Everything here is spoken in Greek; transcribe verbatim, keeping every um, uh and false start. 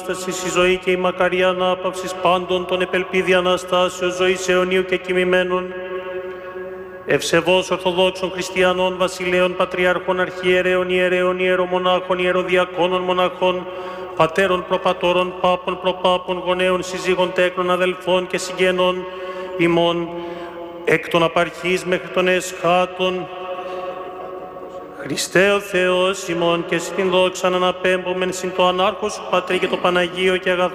η ζωή και η μακαρία ανάπαυσης πάντων των επελπίδη Αναστάσεως ζωής αιωνίου και κοιμημένων, ευσεβώς Ορθοδόξων Χριστιανών, Βασιλέων, Πατριάρχων, Αρχιερέων, Ιερέων, Ιερομονάχων, Ιεροδιακόνων, Μοναχών, Πατέρων, Προπατώρων, Πάπων, Προπάπων, Γονέων, Συζύγων, Τέκνων, Αδελφών και Συγγενών ημών, εκ των απαρχής μέχρι των εσχάτων, Χριστέ ο Θεός ημών και στην δόξα αναπέμπομεν συν το ανάρχο σου Πατρί και το Παναγίο και αγαθό